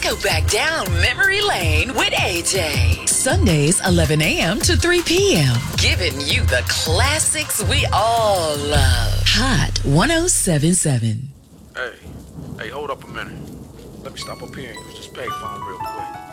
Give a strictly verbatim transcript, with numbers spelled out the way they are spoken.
go back down memory lane with A J. Sundays, eleven a.m. to three p.m. Giving you the classics we all love. Hot one oh seven point seven. Hey, hey, hold up a minute. Let me stop up here and use this payphone real quick.